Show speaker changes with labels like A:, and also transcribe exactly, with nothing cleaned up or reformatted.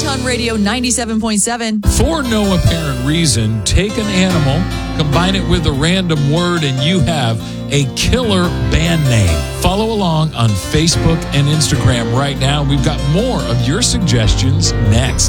A: Icon Radio ninety-seven point seven.
B: For no apparent reason, take an animal, combine it with a random word, and you have a killer band name. Follow along on Facebook and Instagram right now. We've got more of your suggestions next.